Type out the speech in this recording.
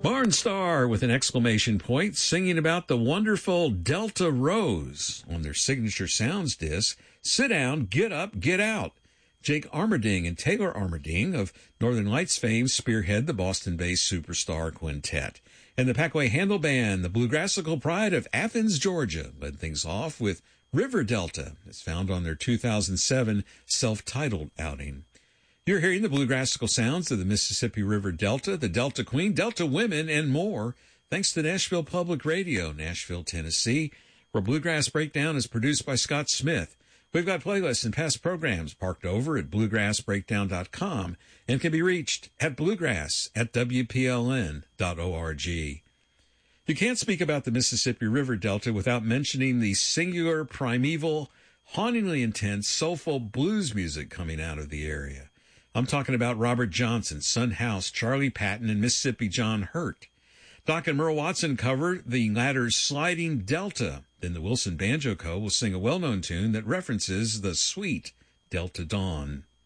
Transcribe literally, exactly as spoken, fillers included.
Barnstar with an exclamation point singing about the wonderful Delta Rose on their signature sounds disc, Sit Down, Get Up, Get Out. Jake Armerding and Taylor Armerding of Northern Lights fame spearhead the Boston-based Superstar Quintet. And the Packaway Handle Band, the bluegrassical pride of Athens, Georgia, led things off with River Delta, as found on their two thousand seven self-titled outing. You're hearing the bluegrassical sounds of the Mississippi River Delta, the Delta Queen, Delta Women, and more, thanks to Nashville Public Radio, Nashville, Tennessee, where Bluegrass Breakdown is produced by Scott Smith. We've got playlists and past programs parked over at bluegrass breakdown dot com and can be reached at bluegrass at w p l n dot org. You can't speak about the Mississippi River Delta without mentioning the singular, primeval, hauntingly intense, soulful blues music coming out of the area. I'm talking about Robert Johnson, Son House, Charlie Patton, and Mississippi John Hurt. Doc and Merle Watson cover the latter's Sliding Delta. Then the Wilson Banjo Co. will sing a well-known tune that references the sweet Delta Dawn.